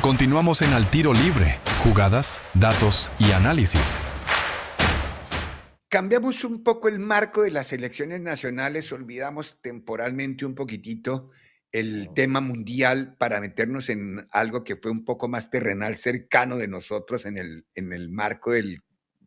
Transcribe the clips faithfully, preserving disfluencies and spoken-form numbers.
Continuamos en Al Tiro Libre, jugadas, datos y análisis. Cambiamos un poco el marco de las selecciones nacionales, olvidamos temporalmente un poquitito el tema mundial para meternos en algo que fue un poco más terrenal, cercano de nosotros en el, en el marco del,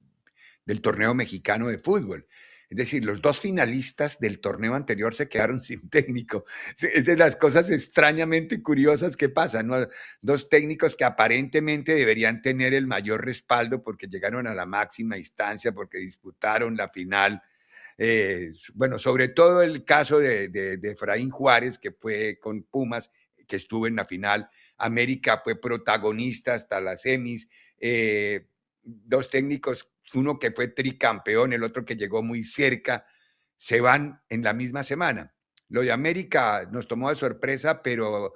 del torneo mexicano de fútbol. Es decir, los dos finalistas del torneo anterior se quedaron sin técnico. Es de las cosas extrañamente curiosas que pasan, ¿no? Dos técnicos que aparentemente deberían tener el mayor respaldo porque llegaron a la máxima instancia, porque disputaron la final. Eh, bueno, sobre todo el caso de, de, de Efraín Juárez, que fue con Pumas, que estuvo en la final. América fue protagonista hasta las semis. Eh, dos técnicos, uno que fue tricampeón, el otro que llegó muy cerca, se van en la misma semana. Lo de América nos tomó de sorpresa, pero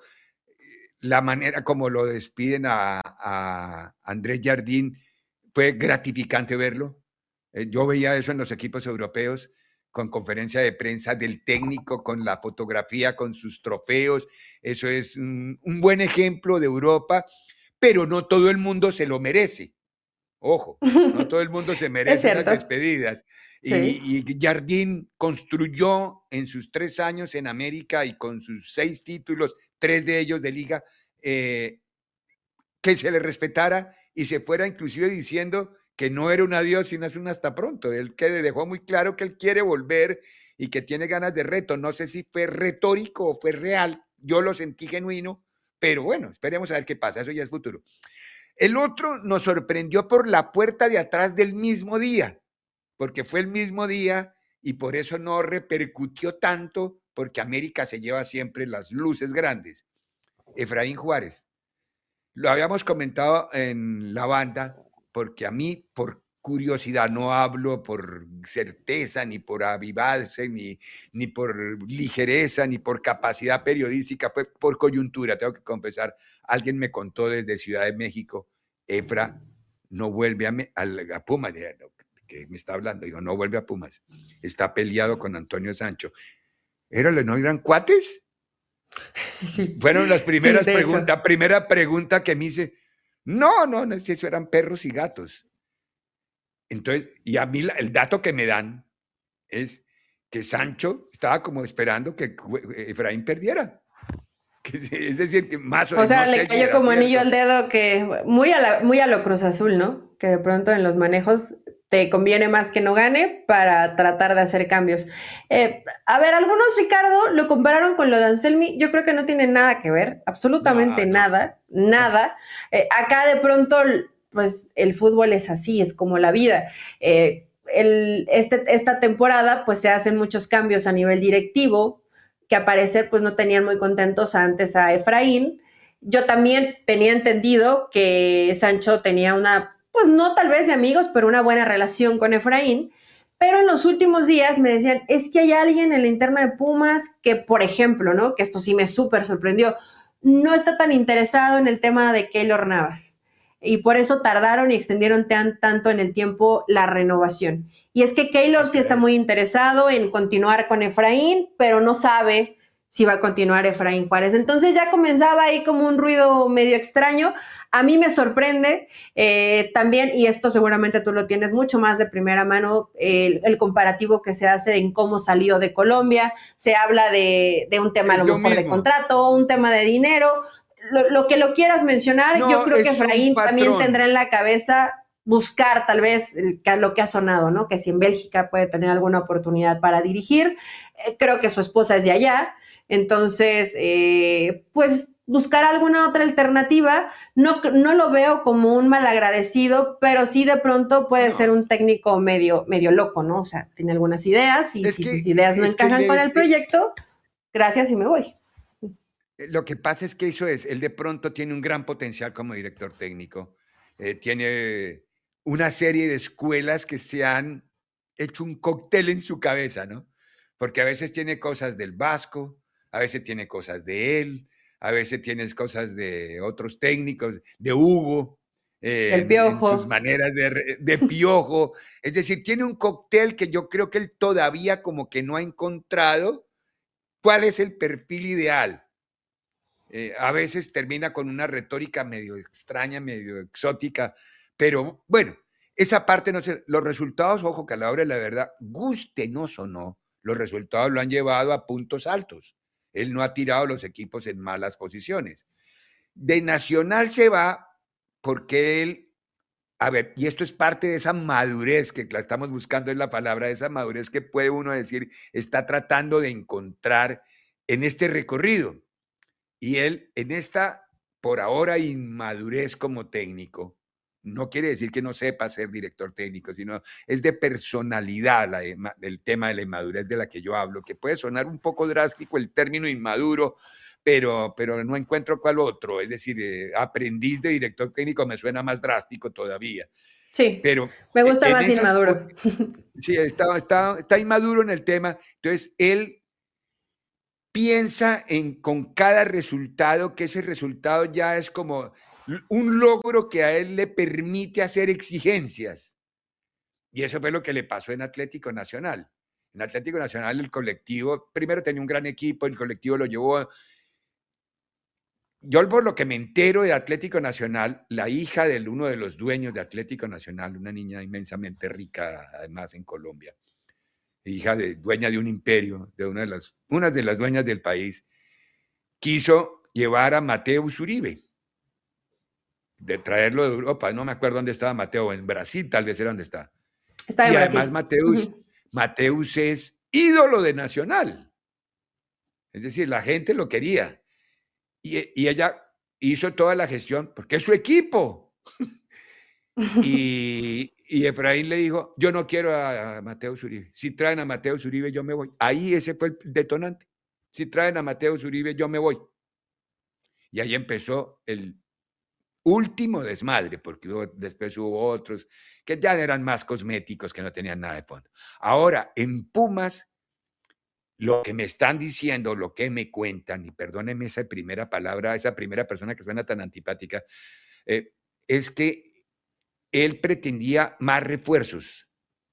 la manera como lo despiden a, a Andrés Jardín fue gratificante verlo. Eh, yo veía eso en los equipos europeos, con conferencia de prensa del técnico, con la fotografía, con sus trofeos. Eso es un, un buen ejemplo de Europa, pero no todo el mundo se lo merece. Ojo, no todo el mundo se Es merece esas cierto. despedidas. Y, Sí. y Jardín construyó en sus tres años en América y con sus seis títulos, tres de ellos de liga, eh, que se le respetara y se fuera inclusive diciendo que no era un adiós, sino es un hasta pronto. Él que dejó muy claro que él quiere volver y que tiene ganas de reto. No sé si fue retórico o fue real. Yo lo sentí genuino, pero bueno, esperemos a ver qué pasa. Eso ya es futuro. El otro nos sorprendió por la puerta de atrás del mismo día, porque fue el mismo día y por eso no repercutió tanto, porque América se lleva siempre las luces grandes. Efraín Juárez. Lo habíamos comentado en la banda, porque a mí, por curiosidad, no hablo por certeza, ni por avivarse, ni, ni por ligereza, ni por capacidad periodística, fue por coyuntura, tengo que confesar. Alguien me contó desde Ciudad de México, Efra no vuelve a, me, a, a Pumas, que me está hablando, digo, no vuelve a Pumas, está peleado con Antonio Sancho. ¿Eran, no eran cuates? Sí. Fueron las primeras Sí, preguntas, la primera pregunta que me hice, no, no, no, eso eran perros y gatos. Entonces, y a mí la, el dato que me dan es que Sancho estaba como esperando que Efraín perdiera. Que, es decir, que más o O menos, sea, no le sé si cayó era como anillo cierto. al dedo, que muy a, la, muy a lo Cruz Azul, ¿no? Que de pronto en los manejos te conviene más que no gane para tratar de hacer cambios. Eh, a ver, algunos, Ricardo, lo compararon con lo de Anselmi. Yo creo que no tiene nada que ver, absolutamente No, no, nada, nada. Eh, acá de pronto, pues el fútbol es así, es como la vida. Eh, el, este, esta temporada, pues se hacen muchos cambios a nivel directivo, que a parecer pues no tenían muy contentos antes a Efraín. Yo también tenía entendido que Sancho tenía una, pues no tal vez de amigos, pero una buena relación con Efraín. Pero en los últimos días me decían, es que hay alguien en la interna de Pumas que, por ejemplo, ¿no? Que esto sí me súper sorprendió, no está tan interesado en el tema de Keylor Navas. Y por eso tardaron y extendieron tan, tanto en el tiempo la renovación. Y es que Keylor sí está muy interesado en continuar con Efraín, pero no sabe si va a continuar Efraín Juárez. Entonces ya comenzaba ahí como un ruido medio extraño. A mí me sorprende eh, también, y esto seguramente tú lo tienes mucho más de primera mano, el, el comparativo que se hace en cómo salió de Colombia. Se habla de, de un tema es a lo lo mejor de mismo. contrato, un tema de dinero. Lo, lo que lo quieras mencionar, No, yo creo que es un Efraín también patrón. tendrá en la cabeza buscar tal vez lo que ha sonado, ¿no? Que si en Bélgica puede tener alguna oportunidad para dirigir. Eh, creo que su esposa es de allá. Entonces, eh, pues buscar alguna otra alternativa. No, no lo veo como un malagradecido, pero sí de pronto puede No. ser un técnico medio, medio loco, ¿no? O sea, tiene algunas ideas y Es si que, sus ideas no es que encajan con les, el proyecto, gracias y me voy. Lo que pasa es que eso es, él de pronto tiene un gran potencial como director técnico. Eh, tiene una serie de escuelas que se han hecho un cóctel en su cabeza, ¿no? Porque a veces tiene cosas del Vasco, a veces tiene cosas de él, a veces tienes cosas de otros técnicos, de Hugo, eh, Del en, en, sus Piojo. maneras de, de Piojo. Es decir, tiene un cóctel que yo creo que él todavía como que no ha encontrado cuál es el perfil ideal. Eh, a veces termina con una retórica medio extraña, medio exótica, pero bueno, esa parte no sé, los resultados, ojo que a la hora de la verdad, gustenos o no, los resultados lo han llevado a puntos altos. Él no ha tirado los equipos en malas posiciones. De Nacional se va porque él, a ver, y esto es parte de esa madurez que la estamos buscando, es la palabra, de esa madurez que puede uno decir, está tratando de encontrar en este recorrido. Y él, en esta, por ahora, inmadurez como técnico, no quiere decir que no sepa ser director técnico, sino es de personalidad la, el tema de la inmadurez de la que yo hablo, que puede sonar un poco drástico el término inmaduro, pero, pero no encuentro cuál otro. Es decir, eh, aprendiz de director técnico me suena más drástico todavía. Sí, pero me gusta en más esas, inmaduro. Sí, está, está, está inmaduro en el tema. Entonces, él piensa en con cada resultado, que ese resultado ya es como un logro que a él le permite hacer exigencias. Y eso fue lo que le pasó en Atlético Nacional. En Atlético Nacional el colectivo, primero tenía un gran equipo, el colectivo lo llevó. Yo por lo que me entero de Atlético Nacional, la hija de uno de los dueños de Atlético Nacional, una niña inmensamente rica además en Colombia, hija de dueña de un imperio, de una de las, una de las dueñas del país, quiso llevar a Mateus Uribe, de traerlo de Europa. No me acuerdo dónde estaba Mateo, en Brasil tal vez era donde está. Está en y Brasil. además Mateus, uh-huh. Mateus es ídolo de Nacional. Es decir, la gente lo quería. Y, y ella hizo toda la gestión porque es su equipo. y, y Efraín le dijo, yo no quiero a, a Mateus Uribe. Si traen a Mateus Uribe, yo me voy. Ahí ese fue el detonante. Si traen a Mateus Uribe, yo me voy. Y ahí empezó el último desmadre, porque hubo, después hubo otros que ya eran más cosméticos, que no tenían nada de fondo. Ahora, en Pumas, lo que me están diciendo, lo que me cuentan, y perdónenme esa primera palabra, esa primera persona que suena tan antipática, eh, es que él pretendía más refuerzos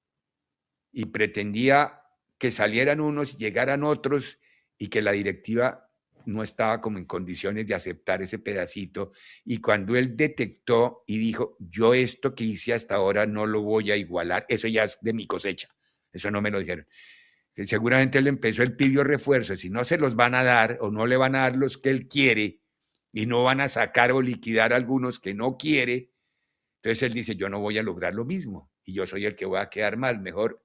y pretendía que salieran unos, llegaran otros y que la directiva no estaba como en condiciones de aceptar ese pedacito. Y cuando él detectó y dijo, yo esto que hice hasta ahora no lo voy a igualar, eso ya es de mi cosecha, eso no me lo dijeron. Seguramente él empezó, él pidió refuerzos y no se los van a dar o no le van a dar los que él quiere y no van a sacar o liquidar algunos que no quiere. Entonces él dice, yo no voy a lograr lo mismo y yo soy el que voy a quedar mal, mejor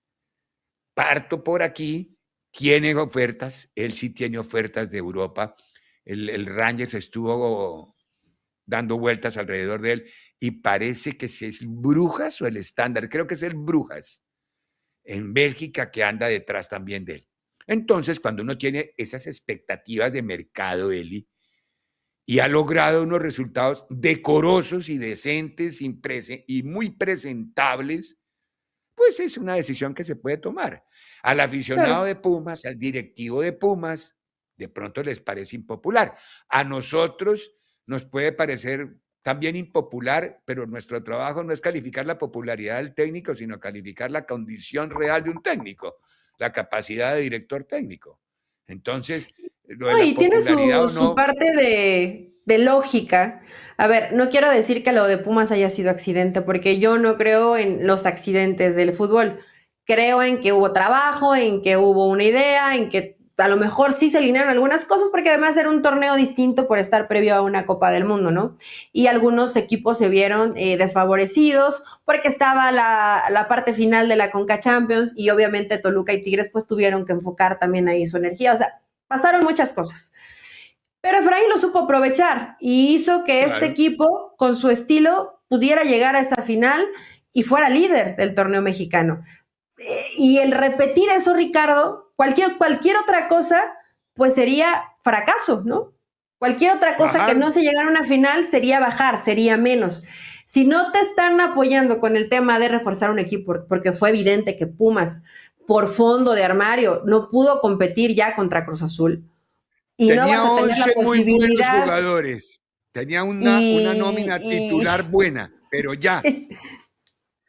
parto por aquí. Tiene ofertas, él sí tiene ofertas de Europa. El, el Rangers estuvo dando vueltas alrededor de él y parece que si es Brujas o el Estándar, creo que es el Brujas, en Bélgica, que anda detrás también de él. Entonces, cuando uno tiene esas expectativas de mercado, Eli, y ha logrado unos resultados decorosos y decentes y muy presentables, pues es una decisión que se puede tomar. Al aficionado claro. de Pumas, al directivo de Pumas, de pronto les parece impopular. A nosotros nos puede parecer también impopular, pero nuestro trabajo no es calificar la popularidad del técnico, sino calificar la condición real de un técnico, la capacidad de director técnico. Entonces, lo de no, la y tiene su, popularidad o no, su parte de, de lógica. A ver, no quiero decir que lo de Pumas haya sido accidente, porque yo no creo en los accidentes del fútbol. Creo en que hubo trabajo, en que hubo una idea, en que a lo mejor sí se alinearon algunas cosas, porque además era un torneo distinto por estar previo a una Copa del Mundo, ¿no? Y algunos equipos se vieron eh, desfavorecidos porque estaba la, la parte final de la Conca Champions y obviamente Toluca y Tigres pues tuvieron que enfocar también ahí su energía. O sea, pasaron muchas cosas. Pero Efraín lo supo aprovechar y hizo que claro. este equipo, con su estilo, pudiera llegar a esa final y fuera líder del torneo mexicano. Y el repetir eso, Ricardo, cualquier, cualquier otra cosa, pues sería fracaso, ¿no? Cualquier otra cosa bajar. Que no se llegara a una final sería bajar, sería menos. Si no te están apoyando con el tema de reforzar un equipo, porque fue evidente que Pumas, por fondo de armario, no pudo competir ya contra Cruz Azul. Y tenía no vas a tener once la posibilidad. Muy buenos jugadores. Tenía una, y, una nómina y, titular buena, pero ya. Sí.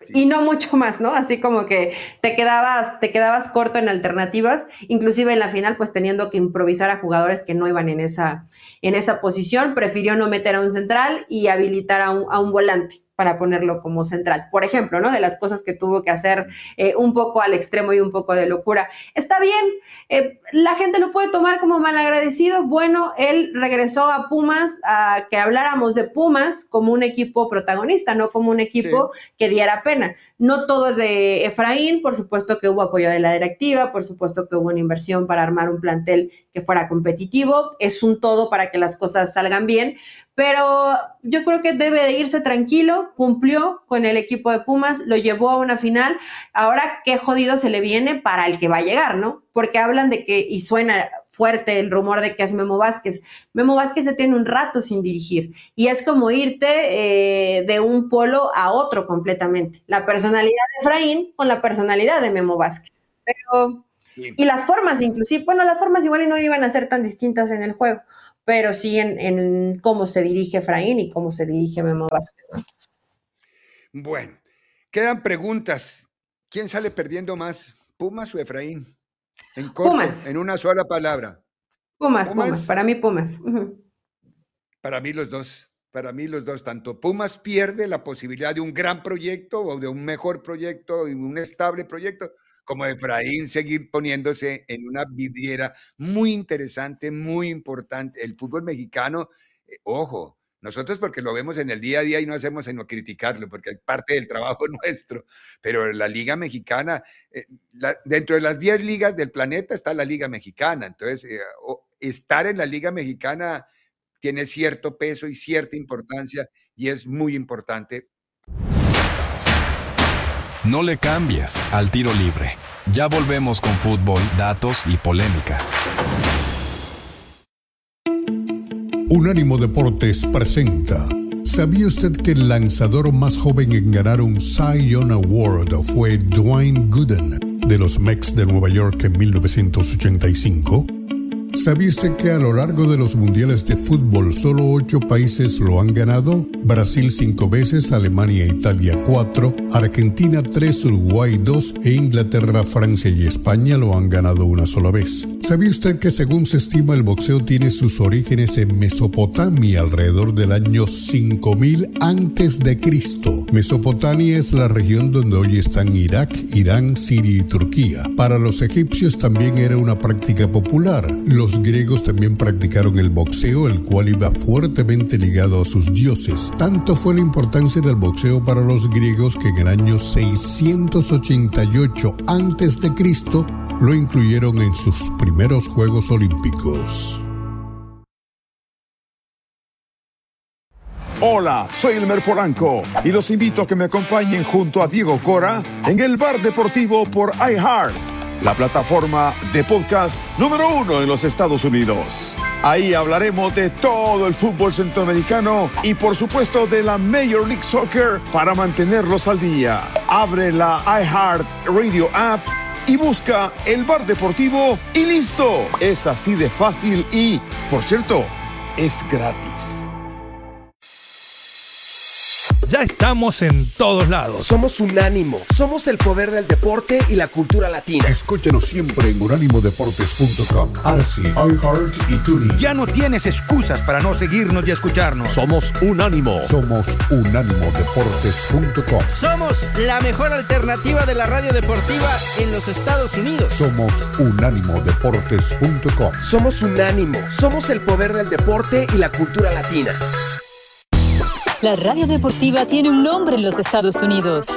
Sí. Y no mucho más, ¿no? Así como que te quedabas, te quedabas corto en alternativas, inclusive en la final, pues teniendo que improvisar a jugadores que no iban en esa, en esa posición, prefirió no meter a un central y habilitar a un, a un volante para ponerlo como central. Por ejemplo, ¿no? De las cosas que tuvo que hacer eh, un poco al extremo y un poco de locura. Está bien, eh, la gente lo puede tomar como malagradecido. Bueno, él regresó a Pumas a que habláramos de Pumas como un equipo protagonista, no como un equipo sí. que diera pena. No todo es de Efraín, por supuesto que hubo apoyo de la directiva, por supuesto que hubo una inversión para armar un plantel que fuera competitivo, es un todo para que las cosas salgan bien, pero yo creo que debe de irse tranquilo, cumplió con el equipo de Pumas, lo llevó a una final, ahora qué jodido se le viene para el que va a llegar, ¿no? Porque hablan de que, y suena fuerte el rumor de que es Memo Vázquez. Memo Vázquez se tiene un rato sin dirigir y es como irte eh, de un polo a otro completamente. La personalidad de Efraín con la personalidad de Memo Vázquez. Pero, sí. Y las formas inclusive, bueno, las formas igual no iban a ser tan distintas en el juego, pero sí en, en cómo se dirige Efraín y cómo se dirige Memo Vázquez, ¿no? Bueno, quedan preguntas. ¿Quién sale perdiendo más, Pumas o Efraín? En corto, Pumas. En una sola palabra. Pumas, Pumas, Pumas. Para mí Pumas. Uh-huh. Para mí los dos. Para mí los dos. Tanto Pumas pierde la posibilidad de un gran proyecto o de un mejor proyecto y un estable proyecto, como Efraín seguir poniéndose en una vidriera muy interesante, muy importante. El fútbol mexicano, eh, ojo, nosotros porque lo vemos en el día a día y no hacemos sino criticarlo, porque es parte del trabajo nuestro, pero la Liga Mexicana, eh, la, dentro de las diez ligas del planeta está la Liga Mexicana, entonces eh, estar en la Liga Mexicana tiene cierto peso y cierta importancia y es muy importante. No le cambies al tiro libre. Ya volvemos con fútbol, datos y polémica. Unánimo Deportes presenta. ¿Sabía usted que el lanzador más joven en ganar un Cy Young Award fue Dwayne Gooden de los Mets de Nueva York en mil novecientos ochenta y cinco? ¿Sabía usted que a lo largo de los mundiales de fútbol solo ocho países lo han ganado? Brasil cinco veces, Alemania e Italia cuatro, Argentina tres, Uruguay dos e Inglaterra, Francia y España lo han ganado una sola vez. ¿Sabía usted que según se estima el boxeo tiene sus orígenes en Mesopotamia alrededor del año cinco mil antes de Cristo? Mesopotamia es la región donde hoy están Irak, Irán, Siria y Turquía. Para los egipcios también era una práctica popular. Los griegos también practicaron el boxeo, el cual iba fuertemente ligado a sus dioses. Tanto fue la importancia del boxeo para los griegos que en el año seiscientos ochenta y ocho antes de Cristo lo incluyeron en sus primeros Juegos Olímpicos. Hola, soy Elmer Polanco y los invito a que me acompañen junto a Diego Cora en el Bar Deportivo por iHeart, la plataforma de podcast número uno en los Estados Unidos. Ahí hablaremos de todo el fútbol centroamericano y por supuesto de la Major League Soccer para mantenerlos al día. Abre la iHeart Radio app y busca el Bar Deportivo y listo. Es así de fácil y, por cierto, es gratis. Ya estamos en todos lados. Somos Unánimo. Somos el poder del deporte y la cultura latina. Escúchanos siempre en unánimo deportes punto com, Arsi, iHeart y TuneIn. Ya no tienes excusas para no seguirnos y escucharnos. Somos Unánimo. Somos unánimo deportes punto com. Somos la mejor alternativa de la radio deportiva en los Estados Unidos. Somos unánimo deportes punto com. Somos Unánimo. Somos el poder del deporte y la cultura latina. La radio deportiva tiene un nombre en los Estados Unidos.